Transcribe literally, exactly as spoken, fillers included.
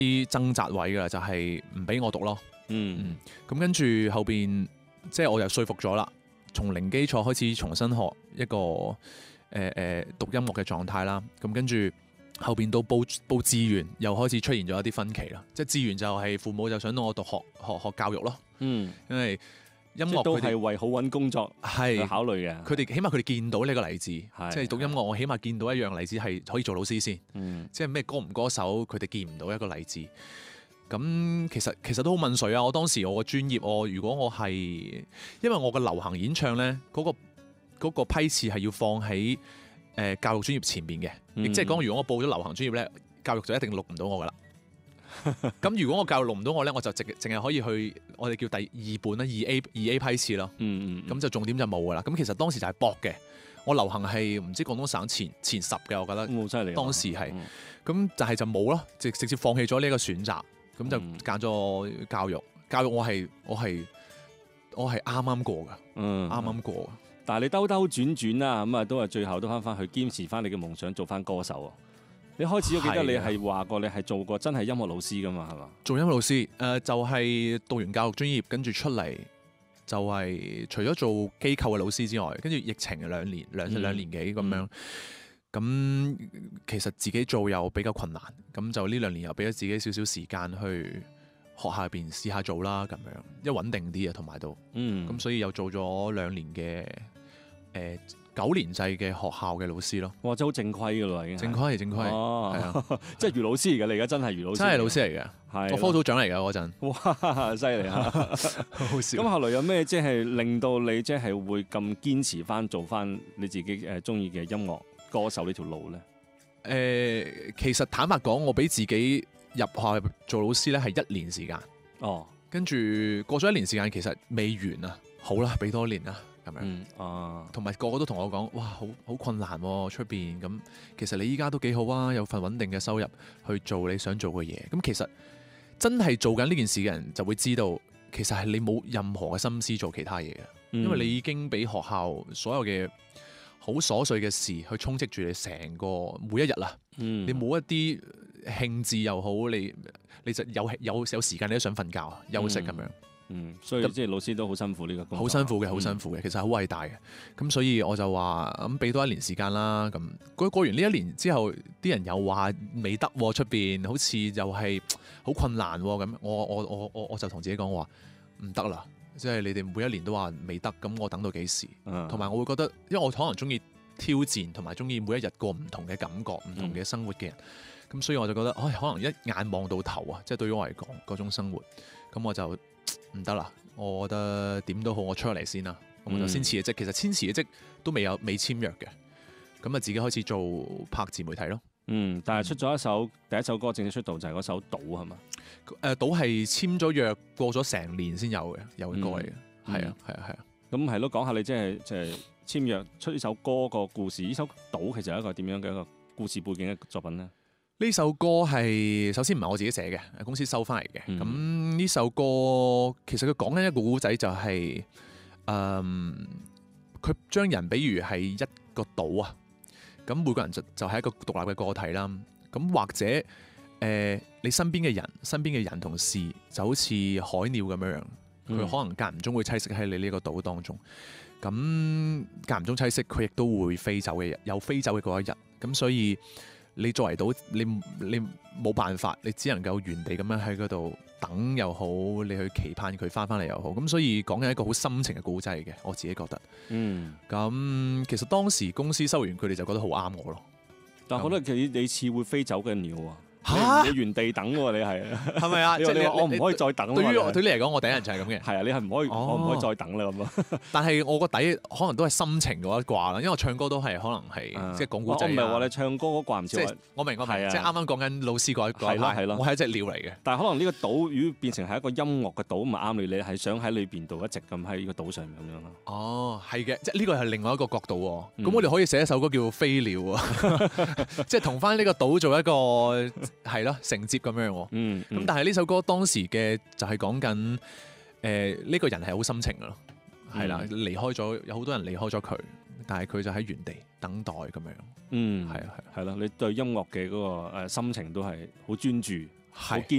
啲掙扎位㗎，就係唔俾我讀咯。 嗯， 咁跟住後邊，即係我又說服咗啦，從零基礎開始重新學一個誒誒、呃、讀音樂嘅狀態啦。咁跟住後邊到報報志願，又開始出現咗一啲分歧啦。即係志願就係父母就想到我讀學學學教育咯。 嗯， 因為音樂都佢哋係為好揾工作去係考慮嘅。 佢哋起碼佢哋見到呢個例子，即係係讀音樂，我起碼見到一樣例子係可以做老師先。 嗯， 即係咩歌唔歌手，佢哋見唔到一個例子。咁其實其實都好問水啊！我當時我個專業，我如果我係因為我嘅流行演唱咧，嗰、嗰個嗰個批次係要放喺誒、呃、教育專業前邊嘅，亦、 嗯、 即係講如果我報咗流行專業咧，教育就一定錄唔到我噶啦。咁如果我教育錄唔到我咧，我就淨淨係可以去我哋叫第二本啦，二 A 二 A 批次咯。 嗯嗯， 咁就重點就冇噶啦。咁其實當時就係搏嘅，我流行係唔知廣東省前前十嘅，我覺得好犀利。 當時係咁、 嗯， 就係就冇咯，直直接放棄咗呢一個選擇。咁就揀咗教育，教育我係我係我係啱啱過噶， 嗯， 啱啱過。 但係你兜兜轉轉啦，咁啊都係最後都翻翻去堅持翻你嘅夢想，做翻歌手啊！你開始我記得你係話過你係做過真係音樂老師噶嘛，係嘛？做音樂老師，誒、呃、就係、是、讀完教育專業，跟住出嚟就係除咗做機構嘅老師之外，跟住疫情兩年兩兩年幾咁樣。嗯咁其實自己做又比較困難，咁就呢兩年又俾咗自己少少時間去學校入邊試下做啦，咁樣，因為穩定啲啊，同埋都，嗯，咁所以又做咗兩年嘅誒、呃、九年制嘅學校嘅老師咯。哇，真係好正規噶咯，已經正規係正規， 哦， 係啊， 即係余老師嚟嘅，你而家真係余老師，真係老師嚟嘅，係我科組長嚟嘅嗰陣， 哇，犀利啊，好笑。咁後來有咩即係令到你即係會咁堅持翻做翻你自己誒中意嘅音樂歌手呢條路咧？誒、 呃，其實坦白講，我俾自己入學校做老師咧係一年時間。哦，跟住過咗一年時間，其實未完啊。好啦，俾多一年啦，咁樣。嗯，啊，同埋個個都同我講，哇，好好困難喎，出邊咁。其實你依家都幾好啊，有份穩定嘅收入去做你想做嘅嘢。咁其實真係做緊呢件事嘅人就會知道，其實係你冇任何嘅心思做其他嘢嘅，嗯、因為你已經俾學校所有嘅好瑣碎嘅事去充斥住你成個每一日啦，嗯、你冇一啲興致又好，你你就有有有時間你都想瞓覺休息咁樣，嗯，所以即係老師都好辛苦呢個工作，好辛苦嘅，好辛苦嘅，其實好偉大嘅。咁所以我就話咁俾多一年時間啦。咁過過完呢一年之後，啲人又話未得出邊，好似又係好困難咁。我我我我我就同自己講，我話唔得啦。即係你哋每一年都話未得，咁我等到幾時？同埋、嗯、我會覺得，因為我可能中意挑戰，同埋中意每一日過唔同嘅感覺、唔、嗯、同嘅生活嘅人，咁所以我就覺得，唉，可能一眼望到頭啊！即係對於我嚟講嗰種生活，咁我就唔得啦。我覺得點都好，我出嚟先啦。我就先辭嘅職，其實先辭嘅職都未有未簽約嘅，咁啊自己開始做拍自媒體咯。嗯，但係出咗一首、嗯、第一首歌正式出道就係嗰首《賭》係嘛？誒、呃，《賭》係簽咗約過咗成年先有嘅，有嘅歌嚟嘅。係啊，係啊，係啊。咁係咯，講下你即係即係簽約出呢首歌個故事。呢首《賭》其實係一個點樣嘅一個故事背景嘅作品咧？呢首歌係首先唔係我自己寫嘅，公司收翻嚟嘅。咁呢、嗯、首歌其實佢講緊一個故仔、就係，就係誒，佢將人比喻係一個島啊。咁每個人就就係一個獨立嘅個體啦。咁或者誒、呃，你身邊嘅人、身邊嘅人同事就好似海鳥咁樣樣，佢、嗯、可能間唔中會棲息喺你呢個島當中。咁間唔中棲息，佢亦都會飛走嘅日，有飛走嘅嗰一日。咁所以你作為島，你你冇辦法，你只能夠原地咁樣喺嗰度等又好，你去期盼佢翻翻嚟又好。咁所以講緊一個好深情嘅故仔嘅，我自己覺得。嗯。咁其實當時公司收完佢哋就覺得好啱我咯。但係我覺得你你似會飛走嘅鳥啊！嚇！你原地等喎，你係係咪啊？即係你話我唔可以再等。對於我對你嚟講，我第一人就係咁嘅。係啊，你係唔可以，我唔可以再等啦咁啊！但係我個底可能都係心情嗰一掛啦，因為我唱歌都係可能係即係講古仔。我唔係話你唱歌嗰掛唔似我明我明，即係啱啱講緊老師嗰一掛。係咯係咯，我係一隻鳥嚟嘅。但係可能呢個島如果變成係一個音樂嘅島，唔係啱你，你係想喺裏邊度一直咁喺呢個島上面咁樣咯。哦，係嘅，即係呢個係另外一個角度喎。咁我哋可以寫一首歌叫《飛鳥》啊，即係同翻呢個島做一個係咯承接咁樣喎，嗯，咁但係呢首歌當時嘅就係講緊誒呢個人係好深情噶咯，係啦，離開咗有好多人離開咗佢，但係佢就喺原地等待咁樣，嗯，係啊係係咯，你對音樂嘅嗰個誒心情都係好專注，好堅。